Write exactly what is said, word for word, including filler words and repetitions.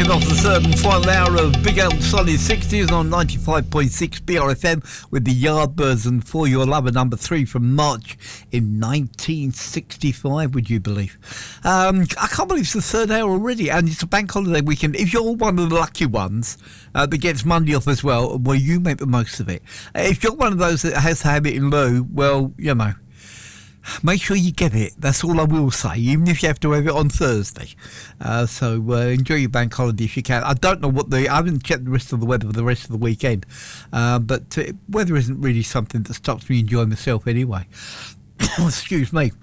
kicking off the third and final hour of Big Out Sunny sixties on ninety-five point six B R F M with the Yardbirds and For Your Lover number three from March in nineteen sixty-five, would you believe? Um, I can't believe it's the third hour already, and it's a bank holiday weekend. If you're one of the lucky ones uh, that gets Monday off as well, well, you make the most of it. If you're one of those that has to have it in lieu, well, you know, make sure you get it. That's all I will say, even if you have to have it on Thursday. Uh, so uh, enjoy your bank holiday if you can. I don't know what the... I haven't checked the rest of the weather for the rest of the weekend. Uh, but uh, weather isn't really something that stops me enjoying myself anyway. Excuse me.